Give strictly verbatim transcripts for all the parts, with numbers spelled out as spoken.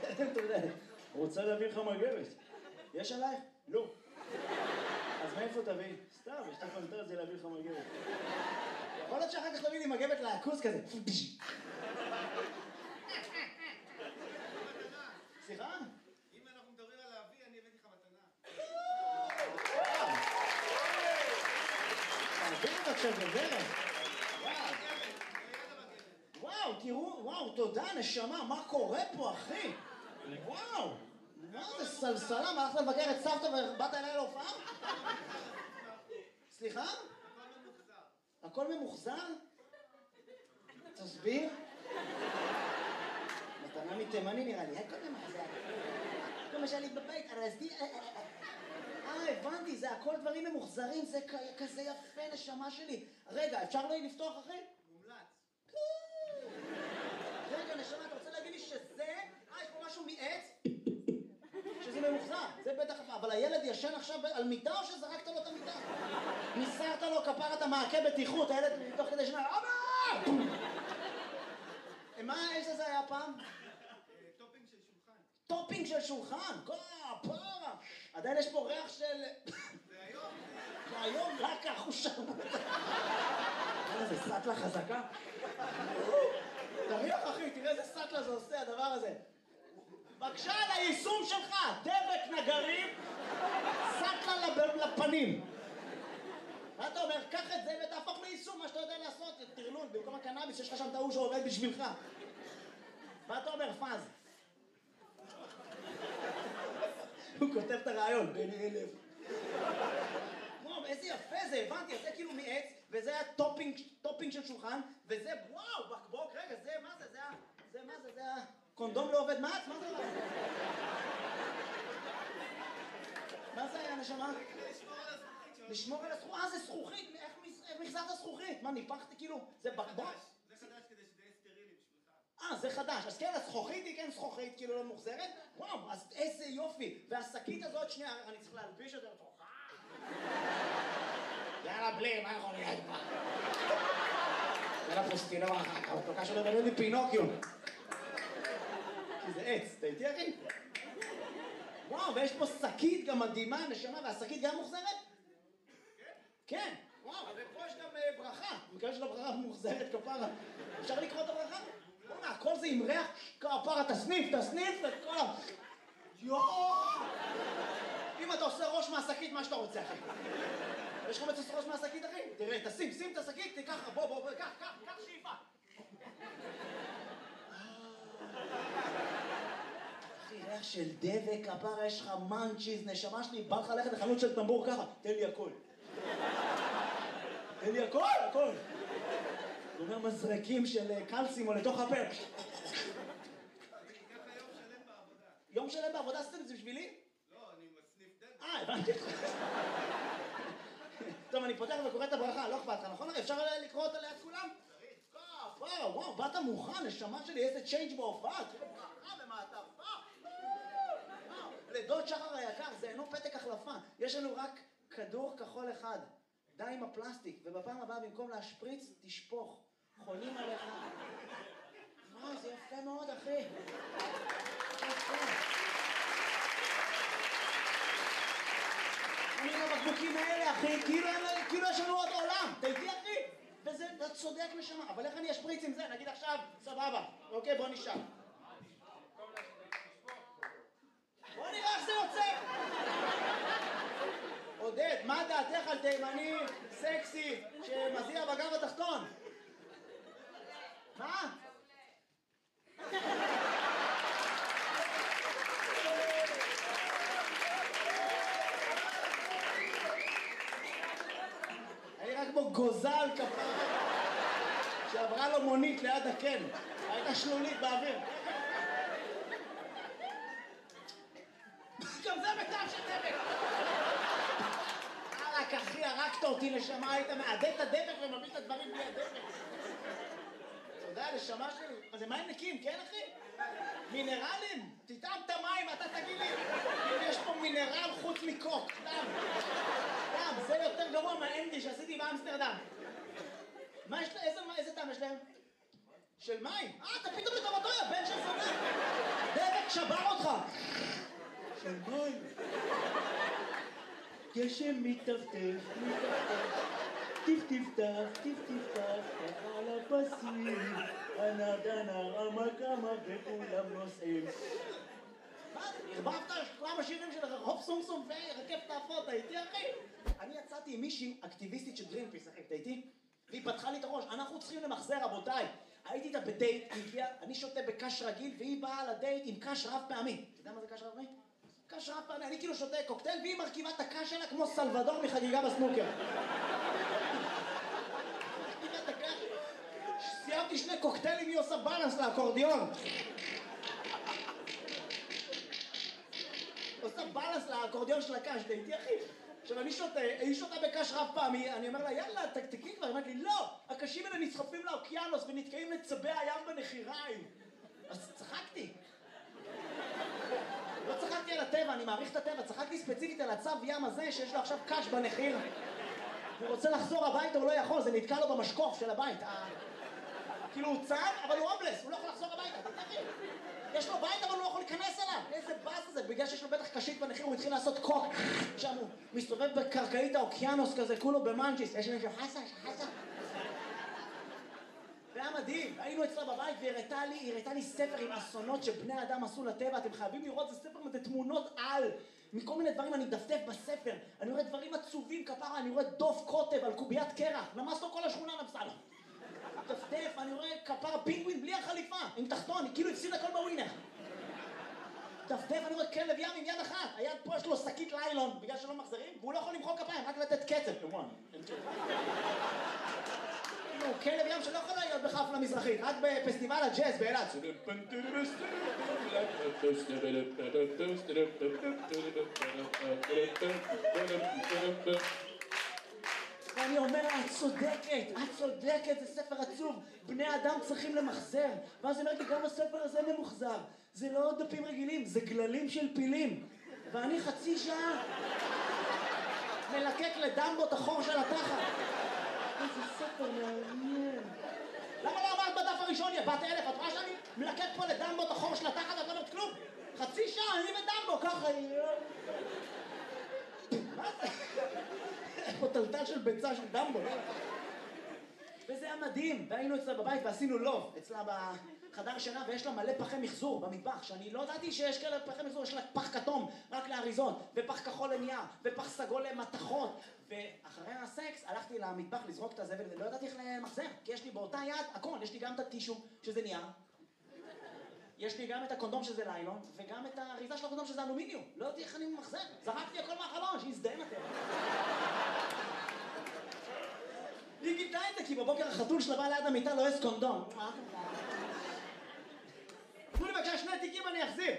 אתה יודע, רוצה להביא לך מגבת. יש עלייך? לא. אז מאיפה תביא? סתם, יש לי פנטזיה להביא לך מגבת. יכול להיות שאחר כך תביא לי מגבת לעכוס כזה. סליחה? אם אנחנו מדברים על להביא, אני הבאתי לך מתנה. תעביר את עכשיו בדרך. וואו, תראו, וואו, תודה, נשמה, מה קורה פה, אחי? וואו, מה זה סלסלה? מה, הלכת לבקר את סבתא ובאת אליי להופעה? סליחה? הכל ממוחזר. הכל ממוחזר? תסביר. מתנה מתימני נראה לי, הכל ממוחזר. כל מה שהיה לי בבית, ארזתי... אה, הבנתי, זה הכל דברים ממוחזרים, זה כזה יפה, נשמה שלי. רגע, אפשר לא לפתוח, אחי? מומלץ. רגע, נשמה, אתה רוצה להגיד לי שזה... אה, יש פה משהו מעץ? שזה ממוחזר, זה בטח... אבל הילד ישן עכשיו על מיטה או שזרקת לו את המיטה? ניסרת לו כפרת המעקה בטיחות, הילד מתוך כדי שנה... אבא! מה, איזה זה היה פעם? טופינג של שולחן. טופינג של שולחן? כפרה! עדיין יש פה ריח של... זה היום. זה היום רק החושר. איזה סטלה חזקה. תריח אחי, תראה איזה סטלה זה עושה הדבר הזה. בבקשה על היישום שלך, דבק נגרים, סטלה לפנים. מה אתה אומר? קח את זה ותהפוך ליישום, מה שאתה יודע לעשות, תרלול, במקום הקנאביס יש לך שם טעו שעובד בשבילך. מה אתה אומר, פאז? הוא כותב את הרעיון, בין אלף. וואו, איזה יפה זה, הבנתי, זה כאילו מעץ, וזה היה טופינג, טופינג של שולחן, וזה, וואו, בקבוק, רגע, זה, מה זה, זה היה, זה, מה זה, זה היה, קונדום לא עובד מעץ, מה זה? מה זה היה, נשמה? לשמור על הזכוכית. לשמור על הזכוכית, אה, זה זכוכית, איך מחזרת זכוכית? מה, ניפחתי כאילו, זה בקבוק? זה חדש כדי שזה יהיה סטרילי בשבילך. אה, זה חדש, אז כן, הזכוכית היא כן זכוכית, כאילו לא מוחזרת? וואו, אז איזה יופי, והשקית הזאת, שנייה, אני צריך להלביש את זה לתוכה. יאללה, בלי, מה יכול להיות פה? יאללה, פוסטינור אחר כך, תוקע שלו בנו לי פינוקיו. כי זה עץ, אתה איתי אחי? וואו, ויש פה שקית גם מדהימה, נשמה, והשקית גם מוחזרת? כן. כן, וואו, ופה יש גם ברכה, מקווה של הברכה מוחזרת כפרה. אפשר לקרוא את הברכה? בוא'נה, הכל זה עם ריח כפרה, תסניף, תסניף, את כל ה... יואו! אם אתה עושה ראש מהשקית, מה שאתה רוצה, אחי. יש לך מצוס ראש מהשקית, אחי? תראה, תשים, שים את השקית, תיקח, בוא, בוא, בוא, קח, קח, קח שאיפה. אחי, ריח של דבק, כפרה, יש לך מנצ'יז, נשמה שלי, בא לך ללכת לחנות של טמבור ככה, תן לי הכל. תן לי הכל, הכל. הוא אומר מזרקים של קלסים או לתוך הפה. אני אקח יום שלם בעבודה. יום שלם בעבודה עשיתם את זה בשבילי? לא, אני מסניף דבק. אה, הבנתי. טוב, אני פותח וקורא את הברכה, לא אכפת לך, נכון? אפשר לקרוא אותה ליד כולם? צריך. וואו, וואו, באת מוכן, נשמה שלי, איזה צ'יינג' בהופעה, תראה ברכה במעטפה. לדוד שחר היקר, זה אינו פתק החלפה, יש לנו רק כדור כחול אחד, די עם הפלסטיק, ובפעם הבאה במקום להשפריץ, תשפוך, חולים עליך. וואו, זה יפה מאוד, אחי. יפה. אני עם הבקבוקים האלה, אחי, כאילו יש לנו עוד עולם, אתה איתי, אחי? וזה, אתה צודק נשמה, אבל איך אני אשפריץ עם זה? נגיד עכשיו, סבבה, אוקיי, בוא נשאר. בוא נראה איך זה יוצא. עודד, מה דעתך על תימני סקסי שמזיע בגב התחתון? מה? אני רק כמו גוזל כפרה שעברה לו מונית ליד הקן, הייתה שלולית באוויר. גם זה בטעם של דבק. רק אחי, הרגת אותי נשמה, היית מעדד את הדבק ומביא את הדברים בלי הדבק. אתה יודע, נשמה שלי, זה מים נקיים, כן אחי? מינרלים? תטעם את המים, אתה תגיד לי, אם יש פה מינרל חוץ מקוק, טעם. טעם, זה יותר גרוע מהאנדי שעשיתי באמסטרדם. מה יש להם? איזה טעם יש להם? של מים? אה, אתה פתאום לטובתו, יא בן של זונה. דבק שבר אותך! שמיים! גשם מטפטף, מטפטף, טפטפטף, טפטפטף, ככה על הפסים, הנר דנר, עמק עמק וכולם נוסעים. מה? הרבבת כמה שירים של רחוב סום סום ורכבת האפות, הייתי אחי? אני יצאתי עם מישהי אקטיביסטית של גרינפיס, אחי, הייתי? והיא פתחה לי את הראש, אנחנו צריכים למחזר, רבותיי. הייתי איתה בדייט, היא הגיעה, אני שותה בקש רגיל, והיא באה לדייט עם קש רב פעמי. אתה יודע מה זה קש רב פעמי? קש רב פעמי, אני כאילו שותה קוקטייל, והיא מרכיבה את הקש שלה כמו סלבדור מחגיגה בסנוקר. סיימתי שני קוקטיילים, היא עושה בלנס לאקורדיון. עושה בלנס לאקורדיון של הקש, דייטי אחי. עכשיו אני שותה, היא שותה בקש רב פעמי, אני אומר לה יאללה תקתקי כבר, היא אומרת לי לא, הקשים האלה נסחפים לאוקיינוס ונתקעים לצבי הים בנחיריים. אז צחקתי. לא צחקתי על הטבע, אני מעריך את הטבע, צחקתי ספציפית על הצב ים הזה שיש לו עכשיו קש בנחיר. הוא רוצה לחזור הביתה, הוא לא יכול, זה נתקע לו במשקוף של הבית. כאילו הוא צב, אבל הוא הומלס, הוא לא יכול לחזור הביתה, תתקי. יש לו בית אבל הוא לא יכול להיכנס אליו. איזה באס זה, בגלל שיש לו בטח קשית בנחיר הוא התחיל לעשות קוק. שם הוא מסתובב בקרקעית האוקיינוס כזה, כולו במנג'יס. יש מישהו חסה, חסה. זה היה מדהים, היינו אצלה בבית והיא הראתה לי, היא הראתה לי ספר עם אסונות שבני אדם עשו לטבע. אתם חייבים לראות, זה ספר עם תמונות על מכל מיני דברים. אני מדפדף בספר, אני רואה דברים עצובים כפרה, אני רואה דוף קוטב על קוביית קרח, נמס לו כל השכונה נפסה לו. דפדף, אני רואה כפרה פינגווין בלי החליפה, עם תחתון, היא כאילו הפסיד הכל בווינר. דפדף, אני רואה כלב ים עם יד אחת, היד פה יש לו שקית ליילון בגלל שלא מחזרים, והוא לא יכול למחוא כפיים, רק לתת קצב. כאילו, כלב ים שלא יכול להיות בחפלה מזרחית, רק בפסטיבל הג'אז באילת. ואני אומר, את צודקת, את צודקת, זה ספר עצוב, בני אדם צריכים למחזר. ואז היא אומרת לי, גם הספר הזה ממוחזר, זה לא דפים רגילים, זה גללים של פילים. ואני חצי שעה מלקק לדמבו את החור של התחת. איזה ספר מעניין. למה לא אמרת בדף הראשון, יא בת אלף? את רואה שאני מלקק פה לדמבו את החור של התחת ואת לא אומרת כלום? חצי שעה, אני ודמבו, ככה... מה זה? פה טלטל של ביצה של דמבו. וזה היה מדהים, והיינו אצלה בבית ועשינו לוב, אצלה בחדר שינה, ויש לה מלא פחי מחזור במטבח, שאני לא ידעתי שיש כאלה פחי מחזור, יש לה פח כתום רק לאריזון, ופח כחול לנייר, ופח סגול למתכות. ואחרי הסקס הלכתי למטבח לזרוק את הזבל, ולא ידעתי איך למחזר, כי יש לי באותה יד הכל, יש לי גם את הטישו שזה נייר, יש לי גם את הקונדום שזה ליילון, וגם את האריזה של הקונדום שזה אלומיניום. לא יודעתי איך אני מחזר, זרקתי הכל מהחלון, שיזדיין אתם. היא גיתה את זה, כי בבוקר החתול שלה בא ליד המיטה לא יש קונדום. תנו לי בבקשה שני תיקים אני אחזיר.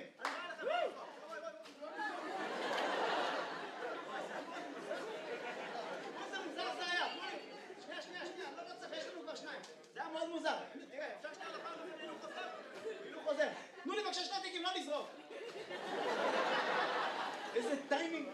איזה מוזר זה היה, תנו לי. שנייה, שנייה, שנייה, לא לא צריך, יש לנו כבר שניים. זה היה מאוד מוזר. תראה, אפשר שנייה לפעם לפעמים הילוך חוזר? הילוך חוזר. תנו לי בבקשה שני תיקים, לא לזרוק. איזה טיימינג.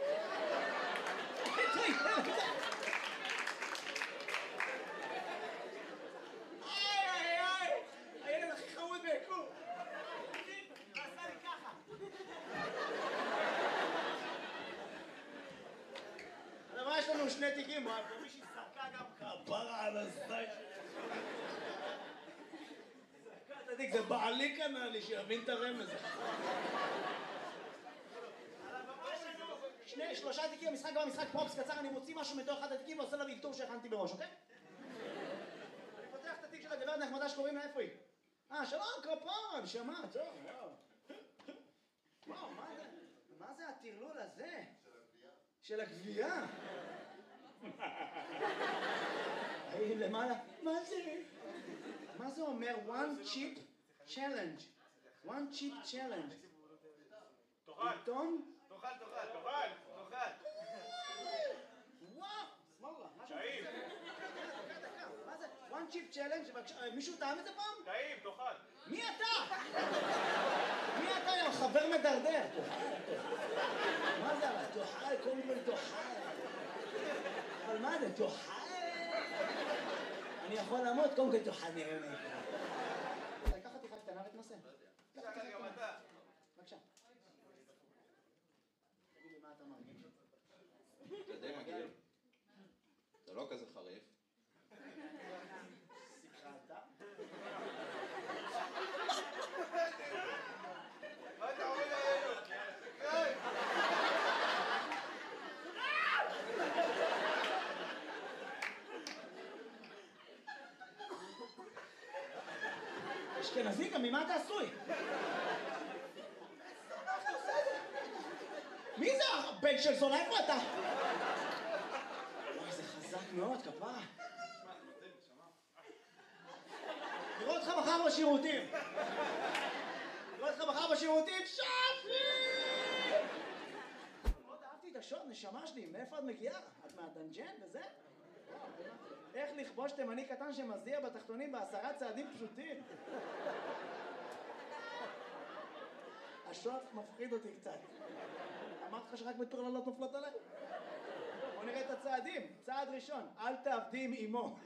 שני תיקים, ומישהי זרקה גם כפרה על הזית. זרקה את התיק, זה בעלי קנה לי, שיבין את הרמז. שני, שלושה תיקים, המשחק גם המשחק פרופס קצר, אני מוציא משהו מתוך אחד התיקים ועושה לה ויקטור שהכנתי בראש, אוקיי? אני פותח את התיק של הגברת נחמדה שקוראים לה, איפה היא? אה, שלום, כפרה, נשמה, טוב, וואו. וואו, מה זה? מה זה הטרלול הזה? של הגבייה. היי, למעלה, מה זה? מה זה אומר? one chip challenge. one chip challenge. תאכל. עיתון? תאכל, תאכל, תאכל, תאכל. וואו, סמאללה. טעים. מה זה? one chip challenge? מישהו טעם את זה פעם? טעים, תאכל. מי אתה? מי אתה, יא חבר מדרדר? מה זה? תאכל, קודם כל תאכל. אבל מה זה? תאכל? אני יכול לעמוד, קודם כל תאכל נראה לי. אתה לקחת תיכה קטנה ותנסה. תאכל גם אתה. אתה מרגיש? זה די מגעיל. זה לא כזה חריף. סיכרת? מה אתה אומר עלינו? סקרן! אשכנזי, גם ממה אתה עשוי? מי זה הבן של זונה? איפה אתה? וואי, זה חזק מאוד, כפרה. נראה אותך מחר בשירותים. נראה אותך מחר בשירותים, שפי! מאוד אהבתי את השוד, נשמה שלי, מאיפה את מגיעה? את מהדנג'ן וזה? איך לכבוש תימני קטן שמזיע בתחתונים בעשרה צעדים פשוטים? השוד מפחיד אותי קצת. אמרתי לך שרק מטורללות נופלות עליי? בוא נראה את הצעדים. צעד ראשון, אל תעבדי עם אמו.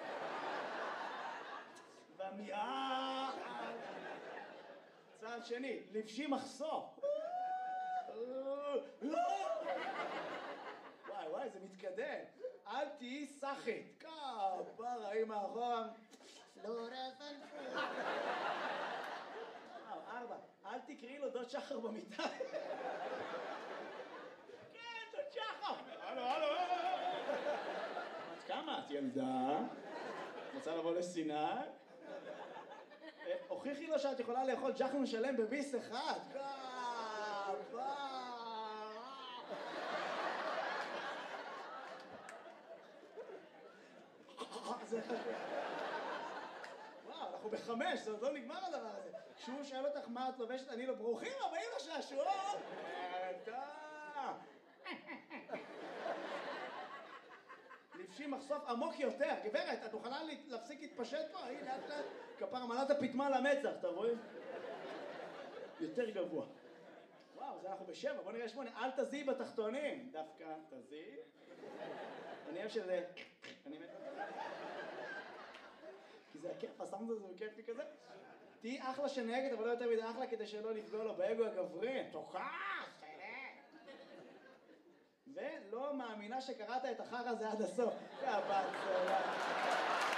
ומיעה... צעד שני, לבשי מחסור. וואי וואי, זה מתקדם. אל תהיי סחית. כפרה, היא מאחורה. לא רפלפו. ארבע, אל תקראי לו דוד שחר במיטה. כן, דוד שחר. הלו, הלו. את כמה? את ילדה? רוצה לבוא לסיני? הוכיחי לו שאת יכולה לאכול ג'חנון שלם בביס אחד. כפרה. זה... וואו, אנחנו בחמש, זה עוד לא נגמר הדבר הזה. כשהוא שואל אותך מה את לובשת, אני לא ברוכים הבאים לשעשועון! אתה... לבשי מחשוף עמוק יותר. גברת, את מוכנה להפסיק להתפשט פה? הנה, לאט לאט כפר מלאת הפתמה למצח, אתה רואה? יותר גבוה. וואו, זה אנחנו בשבע, בוא נראה שמונה. אל תזיעי בתחתונים. דווקא תזיעי. אני אוהב שזה... אני מת... כי זה הכיף, הסאונד הזה הוא כיפי כזה. תהי אחלה שנהגת, אבל לא יותר מדי אחלה כדי שלא לפגוע לו באגו הגברי. תוקף, ולא מאמינה שקראת את החרא הזה עד הסוף. יא בת...